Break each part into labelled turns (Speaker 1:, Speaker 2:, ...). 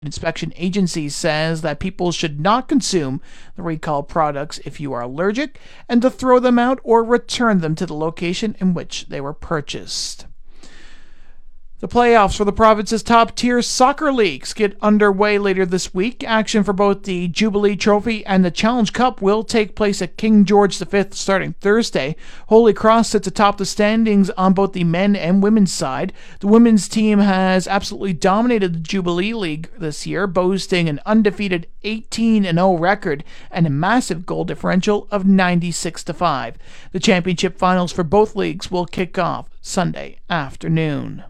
Speaker 1: Inspection Agency says that people should not consume the recalled products if you are allergic, and to throw them out or return them to the location in which they were purchased. The playoffs for the province's top-tier soccer leagues get underway later this week. Action for both the Jubilee Trophy and the Challenge Cup will take place at King George V starting Thursday. Holy Cross sits atop the standings on both the men and women's side. The women's team has absolutely dominated the Jubilee League this year, boasting an undefeated 18-0 record and a massive goal differential of 96-5. The championship finals for both leagues will kick off Sunday afternoon.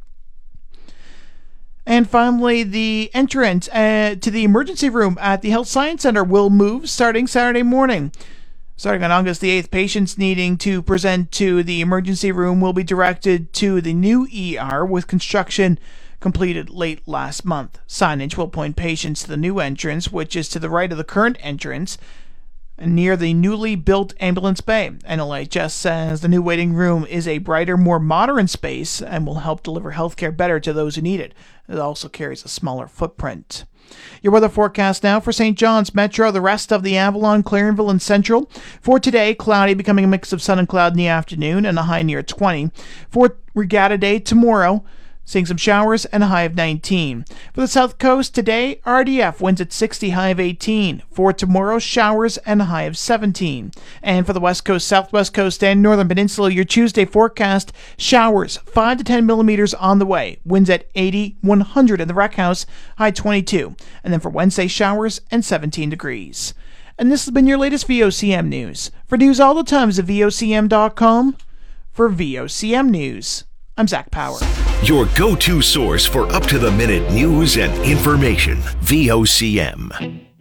Speaker 1: And finally, the entrance to the emergency room at the Health Science Center will move starting Saturday morning. Starting on August the 8th, patients needing to present to the emergency room will be directed to the new ER, with construction completed late last month. Signage will point patients to the new entrance, which is to the right of the current entrance, near the newly built ambulance bay. NLHS says the new waiting room is a brighter, more modern space and will help deliver healthcare better to those who need it. It also carries a smaller footprint. Your weather forecast now for St. John's Metro, the rest of the Avalon, Clarenville, and Central. For today, cloudy, becoming a mix of sun and cloud in the afternoon and a high near 20. For Regatta Day tomorrow, seeing some showers and a high of 19. For the South Coast today, RDF winds at 60, high of 18. For tomorrow, showers and a high of 17. And for the West Coast, Southwest Coast, and Northern Peninsula, your Tuesday forecast, showers 5 to 10 millimeters on the way. Winds at 80, 100 in the Rec House, high 22. And then for Wednesday, showers and 17 degrees. And this has been your latest VOCM news. For news all the time, visit VOCM.com. For VOCM News, I'm Zach Power.
Speaker 2: Your go-to source for up-to-the-minute news and information. VOCM.